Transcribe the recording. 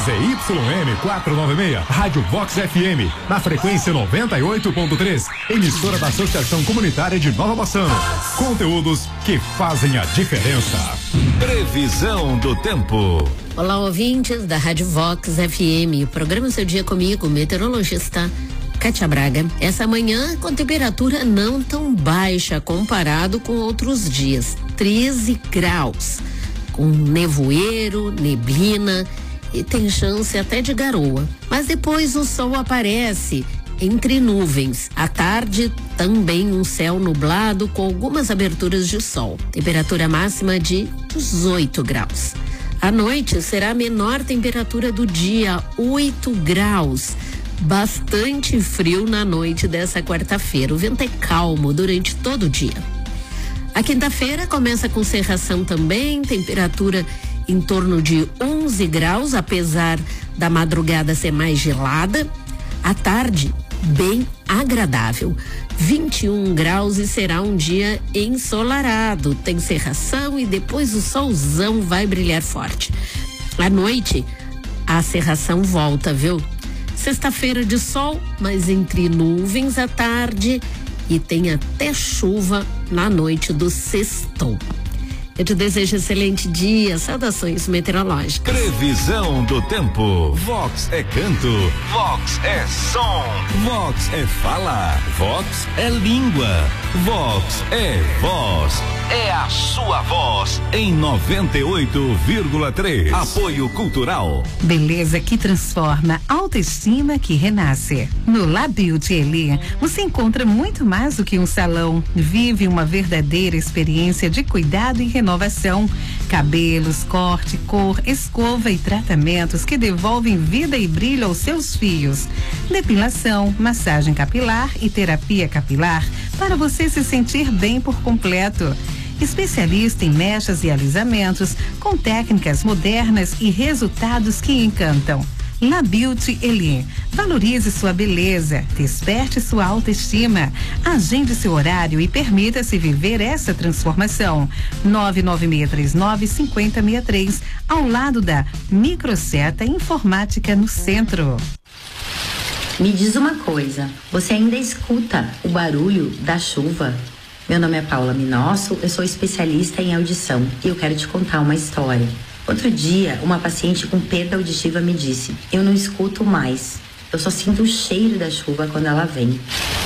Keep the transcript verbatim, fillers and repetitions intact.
Z Y M quatrocentos e noventa e seis, Rádio Vox F M, na frequência noventa e oito ponto três, emissora da Associação Comunitária de Nova Bassano. Conteúdos que fazem a diferença. Previsão do tempo. Olá, ouvintes da Rádio Vox F M. Programa Seu Dia comigo, meteorologista Kátia Braga. Essa manhã com temperatura não tão baixa comparado com outros dias. treze graus. Com nevoeiro, neblina e tem chance até de garoa. Mas depois o sol aparece entre nuvens. À tarde, também um céu nublado com algumas aberturas de sol. Temperatura máxima de dezoito graus. À noite será a menor temperatura do dia, oito graus. Bastante frio na noite dessa quarta-feira. O vento é calmo durante todo o dia. A quinta-feira começa com cerração também, temperatura em torno de onze graus, apesar da madrugada ser mais gelada. À tarde, bem agradável, vinte e um graus e será um dia ensolarado. Tem cerração e depois o solzão vai brilhar forte. À noite, a cerração volta, viu? Sexta-feira de sol, mas entre nuvens à tarde e tem até chuva na noite do sextou. Eu te desejo um excelente dia. Saudações meteorológicas. Previsão do tempo. Vox é canto. Vox é som. Vox é fala. Vox é língua. Vox é voz. É a sua voz em noventa e oito vírgula três. Apoio Cultural. Beleza que transforma, autoestima que renasce. No La Beauty Eli, você encontra muito mais do que um salão. Vive uma verdadeira experiência de cuidado e renovação. Cabelos, corte, cor, escova e tratamentos que devolvem vida e brilho aos seus fios. Depilação, massagem capilar e terapia capilar para você se sentir bem por completo. Especialista em mechas e alisamentos com técnicas modernas e resultados que encantam. La Beauty Eli. Valorize sua beleza, desperte sua autoestima. Agende seu horário e permita-se viver essa transformação. nove nove seis três nove cinco zero seis três, ao lado da Microseta Informática no centro. Me diz uma coisa, você ainda escuta o barulho da chuva? Meu nome é Paula Minosso, eu sou especialista em audição e eu quero te contar uma história. Outro dia, uma paciente com perda auditiva me disse: eu não escuto mais, eu só sinto o cheiro da chuva quando ela vem.